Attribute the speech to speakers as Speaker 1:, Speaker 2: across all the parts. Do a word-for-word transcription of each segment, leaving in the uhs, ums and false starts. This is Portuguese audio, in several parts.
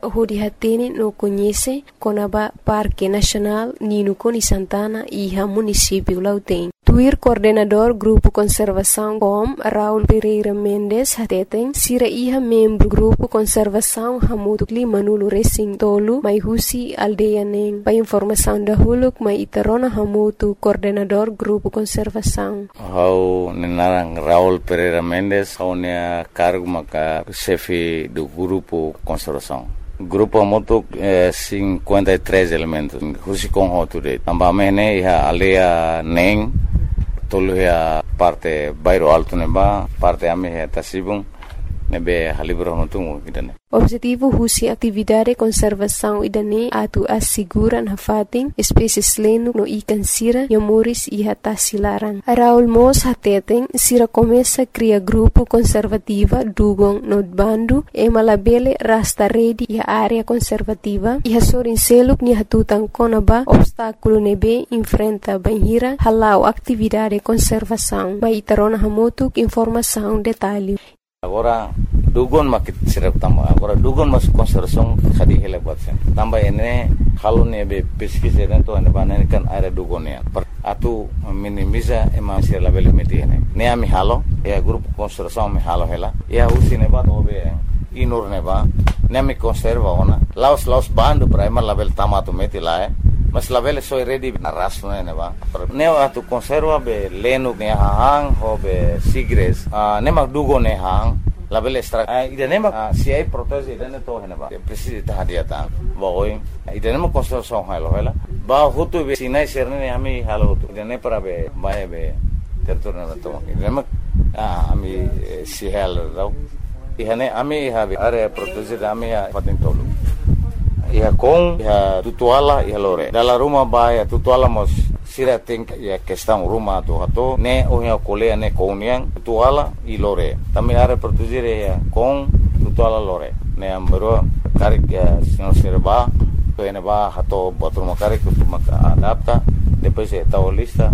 Speaker 1: Rudi Hatene não conhece Conaba Parque Nacional Nino Coni Santana e a município Lautém. Tuir coordenador Grupo Conservação com Raul Pereira Mendes Hateten, sira iha membro Grupo Conservação Hamutu Clima Nulo Racing Tolu, mai husi aldeia Neng. Para informação da Huluk, mai itarona Hamutu coordenador Grupo Conservação.
Speaker 2: Hau nenarang Raul Pereira Mendes, hau nea cargo maka chefe do Grupo Conservação. Grupo Hamutu eh, cinquenta e três elementos, husi com hoture. Ambamene iha aldeia Neng, tolu ya parte bairro alto neba, parte ame ya tasibung, nebe halibro huntungu idane.
Speaker 1: Objetivo husi atividade conservação idane atu assegura na fating espécies leno no ikan sira yamuris iha tasilaran. Raul Mos hateten sira começa cria grupo conservativa dugong no bandu e malabele rasta redi iha área conservativa iha sorin seluk ni hatutan konaba obstáculo nebe enfrenta banhira halau atividade conservação. Mai tarona hamotuk informação detalhe.
Speaker 2: Agora dugon makit sirap tamba agora dugon mas conservação khadi hele buat sen tamba ene kalau nebe pesquisa dentro ane banen kan area dugon ya atu minimiza ema sir label meti ene ne ami halo ya grupo conservação mi halo hela ya usi ne ba obe inur ne ba ne mi conserva ona laos laos bandu primer label tamato meti la mas label soy ready na raso ne ba ne atu conserva be lenu ne hang ho be sigres ne ma dugon ne hang label extra ida nema si ai protese ida ne to hena ba precisa ta hadia ta ba oi ida nema conservação halo hela ba hutu be sinai serne ne ami halo hutu ida ne para be ba be territorio na to ida nema ami si halo rau ihane ami ha be area protese da ami ha paten tolu iha com iha tutuala iha lore dalla rumah ba ya tutuala mos sira think ya questão rumah tu hato ne ohia kolea ne koniang tutuala i lore tami are produzire ya com tutuala lore ne ambero karik ya senhor serba to ene ba hato botur makarik tu maka adapta depois é tal lista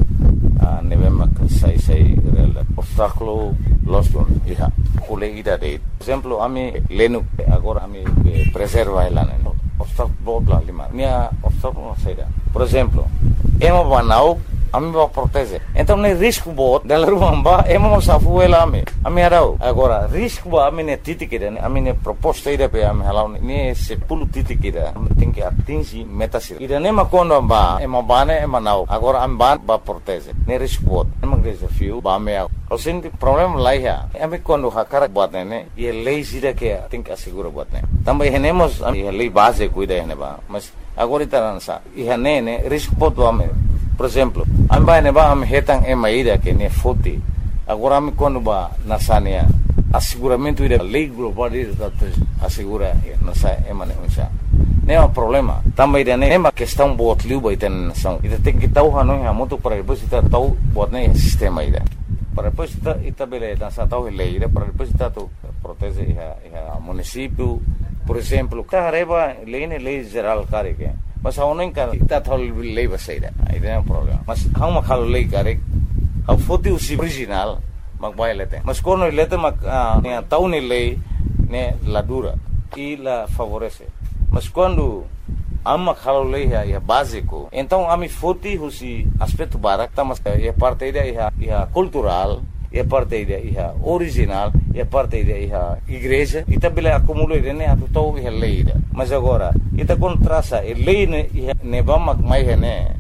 Speaker 2: ne vem sai sai obstáculo los iha kole ida de exemplo ami lenu agora ami preserva elana obstáculo bla lima minha obstáculo saída por exemplo ema banau ami ba protege então ne risco bot dela rumba ema mo safu ela ami ami arau agora risco ba ami ne titikida ami ne proposta ida pe ami halau ne se pulu titikida ami tem que atingir metas ida ne ma kondo ba ema bane ema nau agora ami ban ba protege ne risco bot ema desafio ba me o senti problema lá ya ami kondo hakara bot ne e lei sida que tem que assegurar bot ne também renemos ami lei base cuida ne ba mas agora itaransa e ne risco bot do ami. Por exemplo, amba ne ba am hetang e maida que ne foti. Agora me quando ba nasania asseguramento ida lei global ida assegura nasa e mane unsa. Ne é um problema. Também ida ne é uma questão bot liu ba iten nação. Ida tem que tau hanoi ha muito para depois ita tau bot ne sistema ida. Para depois ita ita bele nasa tau lei ida para depois ita tu protege iha iha município. Por exemplo, ka reba lei ne lei geral care que mas a uno encara está tal lei baseira aí tem um problema mas há uma calo lei care a foto o original mag vai lete mas quando lete mag né tau ne lei né la dura e la favorece mas quando há uma calo lei é básico então a mi foto o aspecto barak tá mas é parte da é cultural é parte da é original é parte da é igreja e também acumula né a total é lei mas agora ita contrasa e lei ne ne vamos mais né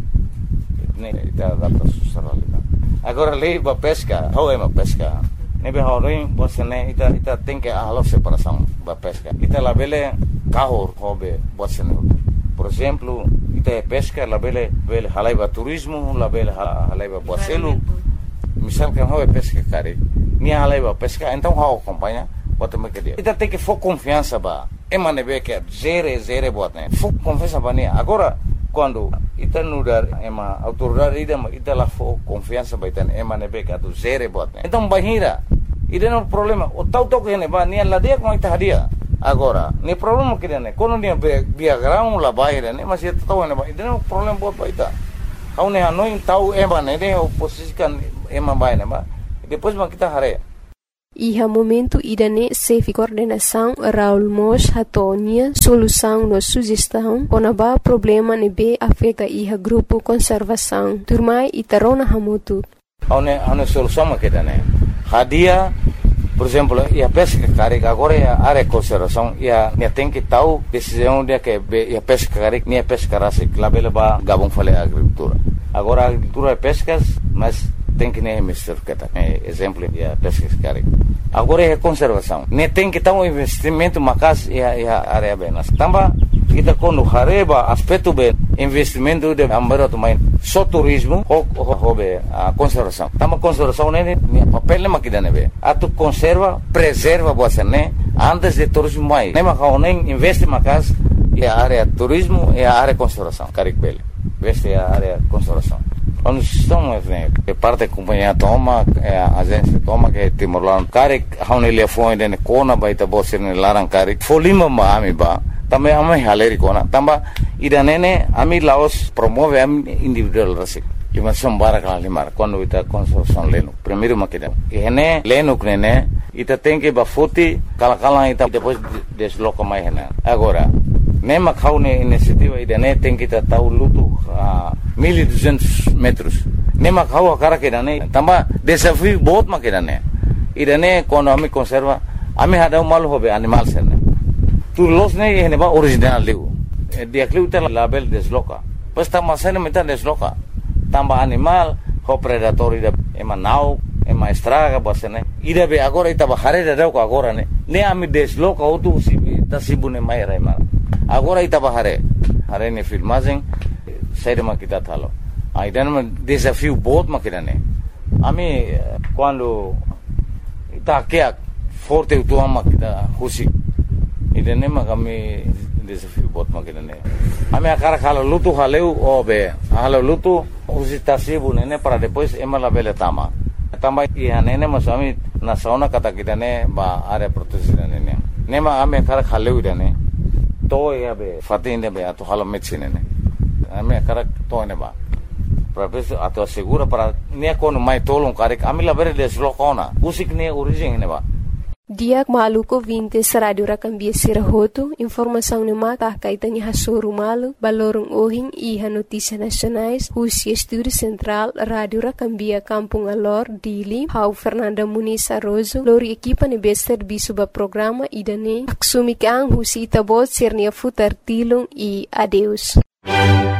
Speaker 2: ne ita data socialidade agora lei ba pesca how é uma pesca ne be horin você né ita ita tem que a separação ba pesca ita la bele carro hobe você né por exemplo ita é pesca la bele bele halaiba turismo la bele halaiba boacelo misal que hobe pesca cara ni halaiba pesca então how acompanha bota me que dia ita tem que for confiança ba ema ne be que zere zere bot ne for confiança ba ne agora quando ita nudar ema autoridade ida ita la for confiança ba ita ema ne be que do zere bot ne então bahira ida no problema o tau tau que ne ba ni la dia com ita hadia agora ni problema que ne quando ni via grão la bahira ne mas ita tau ne ba ida no problema bot ba ita hau ne hanoi tau ema ne ne o posisikan ema ba ne ba depois ma kita hare
Speaker 1: Iha momento idane chefe coordenação Raul Mos hatonia solução no sugestão onaba problema nebe afeta iha grupo conservação. Turmai itarona hamutu.
Speaker 2: Aune aune solução makedane. Hadia, por exemplo, ia pesca carik agora ia área conservação ia ia tem que tal decisão dia que ia pesca carik ia pesca rasa labela ba gabung fale agricultura. Agora a agricultura é pescas, mas tem que nem mister kata. Exemplo ia pesca carik. Agora é conservação. Ne tem que tal investimento macas ia ia área benas. Tamba kita quando hareba aspecto bem investimento de ambaroto main só turismo ou hobe a conservação. Tama conservação né papel nem makidane be. Atu conserva, preserva você né antes de turismo mai. Nem macau nem investe macas e a área turismo e a área conservação. Carik bele. Investe a área conservação. Onde estão né que parte companhia toma a agência toma que Timor-Leste. Carik haunele foi ne kona baita bosse ne larang carik. Folima ma ami ba. Também a mãe haleri kona. Tamba ida nene ami Laos promove am individual rasik. Lima sombara kala limar quando ita conservação leno. Primeiro makida. E hene leno knene ita tem que bafuti kala kala ita depois desloca mais hena. Agora nema kaune iniciativa ida ne tem que ita tau lutu a mil e duzentos metros. Nema kau akara kida ne. Tamba desafio बहुत makida ne. Ida ne quando ami conserva ami hada mal hobe animal serne. Tu los ne ini ba original liu. Dia kliu tel label desloca. Pas tama sana minta desloca. Tambah animal ho predator ida ema nau ema estraga basene. Ida be agora ita ba hare da ko agora ne. Ne ami desloca otu sibi tasibune mai rai mar. Agora ita ba hare. Hare ne filmagem saída ma kita thalo. Aidan ma desafio बहुत makina ne. Ami quando ita kia forte utu ama kita husi ida nema kami desafio bot makina ne ame akara khala lutu haleu obe halo lutu usitasibu nene para depois ema la bele tama tama ia nene masami na sauna kata kita ne ba are protection nene nema ame akara khaleu ida ne to ia be fatinde be ato halo medicine ne ame akara to ne ba professor ato segura para ne kono mai tolong karik ame la bere deslokona usik ne origin ne ba.
Speaker 1: Dia maluco vinte radio rakambia sirahoto informação ne mata kaitannya hasuru malu balorong ohing iha notícia nacionais Husia Estúdio Central Radio Rakambia Kampung Alor Dili Hau Fernanda Muniz Arrozo lori equipa ne bester bisuba programa idane aksumi kang husi tabot sernia futar tilung e adeus.